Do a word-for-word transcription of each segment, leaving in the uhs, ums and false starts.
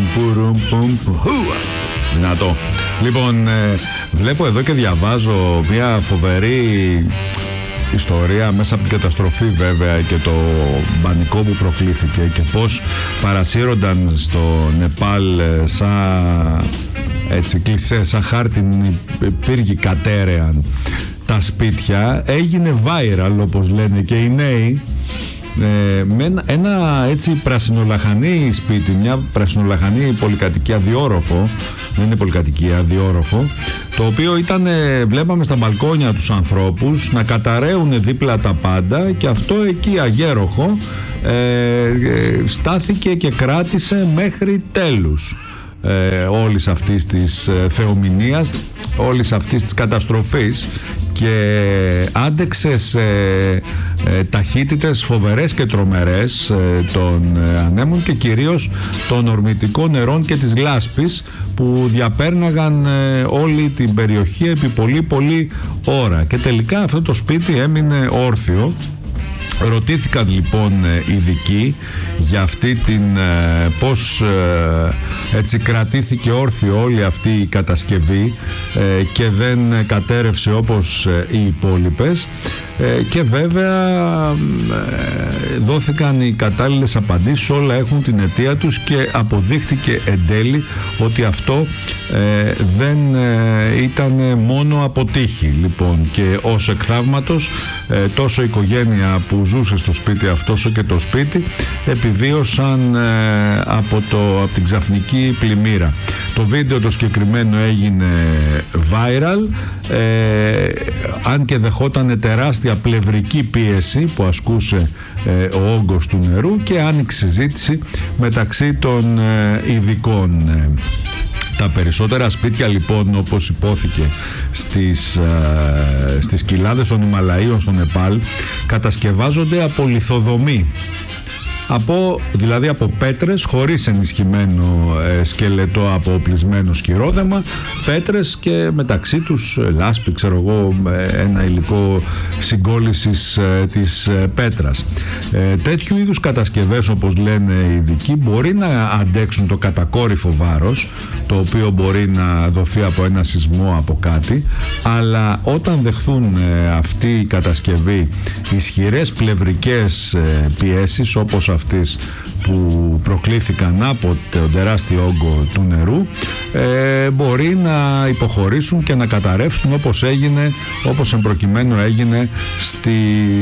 Δυνατό. Λοιπόν, ε, βλέπω εδώ και διαβάζω μια φοβερή ιστορία μέσα από την καταστροφή βέβαια και το πανικό που προκλήθηκε και πώς παρασύρονταν στο Νεπάλ σαν έτσι κλισέ, σαν χάρτινη πύργη κατέρεαν τα σπίτια. Έγινε viral, όπως λένε και οι νέοι, ε, με ένα, ένα έτσι πρασινολαχανή σπίτι, μια πρασινολαχανή πολυκατοικία, διόροφο, δεν είναι πολυκατοικία, διόροφο, το οποίο ήταν, βλέπαμε στα μπαλκόνια τους ανθρώπους να καταραίουν δίπλα τα πάντα και αυτό εκεί αγέροχο ε, στάθηκε και κράτησε μέχρι τέλους ε, όλης αυτής της ε, θεομηνίας, όλης αυτής της καταστροφής και άντεξε σε ε, ταχύτητες φοβερές και τρομερές ε, των ε, ανέμων και κυρίως των ορμητικών νερών και της λάσπης που διαπέρναγαν ε, όλη την περιοχή επί πολύ πολύ ώρα και τελικά αυτό το σπίτι έμεινε όρθιο. Ρωτήθηκαν λοιπόν ειδικοί για αυτή την πώς έτσι κρατήθηκε όρθιο όλη αυτή η κατασκευή και δεν κατέρευσε όπως οι υπόλοιπες και βέβαια δόθηκαν οι κατάλληλες απαντήσεις, όλα έχουν την αιτία τους και αποδείχθηκε εν τέλει ότι αυτό δεν ήταν μόνο από τύχη. Λοιπόν, και ως εκ θαύματος τόσο η οικογένεια που ζούσε στο σπίτι αυτό όσο και το σπίτι επιβίωσαν ε, από, το, από την ξαφνική πλημμύρα. Το βίντεο το συγκεκριμένο έγινε viral, ε, αν και δεχόταν τεράστια πλευρική πίεση που ασκούσε ε, ο όγκος του νερού και άνοιξε συζήτηση μεταξύ των ε, ειδικών. Τα περισσότερα σπίτια λοιπόν, όπως υπόθηκε στις, ε, στις κοιλάδες των Ιμαλαίων στο Νεπάλ, κατασκευάζονται από λιθοδομή, από, δηλαδή από πέτρες χωρίς ενισχυμένο ε, σκελετό από οπλισμένο σκυρόδεμα, πέτρες και μεταξύ τους ε, λάσπη, ξέρω εγώ, ε, ένα υλικό συγκόλλησης ε, της ε, πέτρας. Ε, τέτοιου είδους κατασκευές, όπως λένε οι ειδικοί, μπορεί να αντέξουν το κατακόρυφο βάρος, το οποίο μπορεί να δοθεί από ένα σεισμό από κάτι, αλλά όταν δεχθούν ε, αυτή η κατασκευή ισχυρές πλευρικές ε, πιέσεις όπως αυτής που προκλήθηκαν από τον τεράστιο όγκο του νερού, ε, μπορεί να υποχωρήσουν και να καταρρεύσουν όπως έγινε, όπως εμπροκειμένου έγινε στη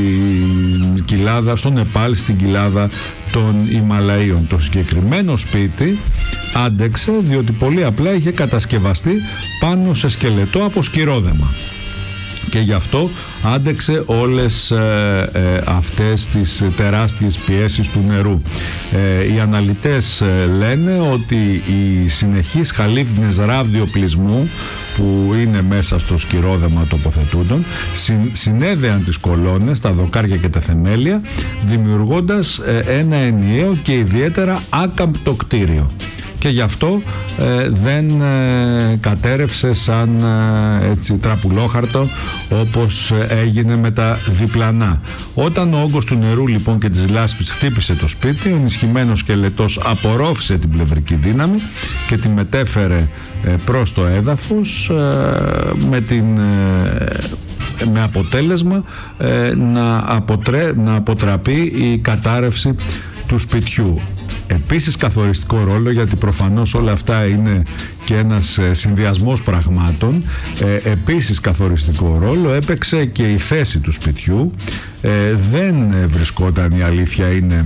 κοιλάδα, στο Νεπάλ, στην κοιλάδα των Ιμαλαίων. Το συγκεκριμένο σπίτι άντεξε διότι πολύ απλά είχε κατασκευαστεί πάνω σε σκελετό από σκυρόδεμα και γι' αυτό άντεξε όλες ε, ε, αυτές τις τεράστιες πιέσεις του νερού. Ε, οι αναλυτές ε, λένε ότι οι συνεχείς χαλίβδινες ράβδι οπλισμού που είναι μέσα στο σκυρόδεμα τοποθετούντων συν, συνέδεαν τις κολόνες, τα δοκάρια και τα θεμέλια, δημιουργώντας ε, ένα ενιαίο και ιδιαίτερα άκαμπτο κτίριο. Και γι' αυτό ε, δεν ε, κατέρευσε σαν ε, έτσι τραπουλόχαρτο όπως ε, έγινε με τα διπλανά. Όταν ο όγκος του νερού λοιπόν και της λάσπης χτύπησε το σπίτι, ο ενισχυμένος σκελετός απορρόφησε την πλευρική δύναμη και τη μετέφερε ε, προς το έδαφος ε, με την... Ε, με αποτέλεσμα ε, να, αποτρέ, να αποτραπεί η κατάρρευση του σπιτιού. Επίσης καθοριστικό ρόλο, γιατί προφανώς όλα αυτά είναι και ένας συνδυασμός πραγμάτων, ε, επίσης καθοριστικό ρόλο έπαιξε και η θέση του σπιτιού. Ε, δεν βρισκόταν, η αλήθεια είναι,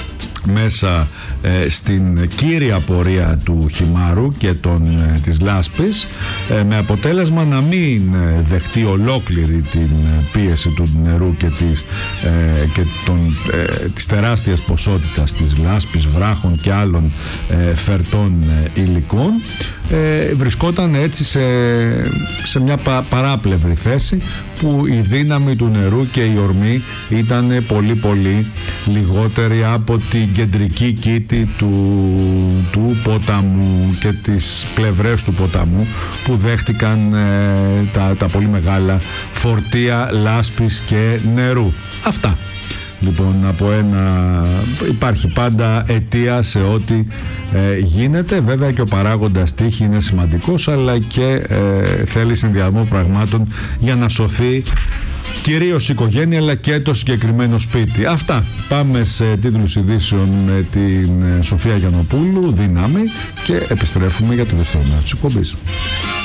μέσα ε, στην κύρια πορεία του χυμάρου και των, ε, της λάσπης, ε, με αποτέλεσμα να μην δεχτεί ολόκληρη την πίεση του νερού και της, ε, και των, ε, της τεράστιας ποσότητας της λάσπης, βράχων και άλλων ε, φερτών ε, υλικών. Ε, βρισκόταν έτσι σε, σε μια πα, παράπλευρη θέση που η δύναμη του νερού και η ορμή ήταν πολύ πολύ λιγότερη από την κεντρική κήτη του, του ποταμού και τις πλευρές του ποταμού που δέχτηκαν ε, τα, τα πολύ μεγάλα φορτία λάσπης και νερού. Αυτά. Λοιπόν, από ένα... υπάρχει πάντα αιτία σε ό,τι ε, γίνεται. Βέβαια και ο παράγοντας τύχη είναι σημαντικός, αλλά και ε, θέλει συνδυασμό πραγμάτων για να σωθεί κυρίως η οικογένεια, αλλά και το συγκεκριμένο σπίτι. Αυτά. Πάμε σε τίτλους ειδήσεων με την Σοφία Γιαννοπούλου, δύναμη, και επιστρέφουμε για το δεύτερο μέρος της εκπομπής.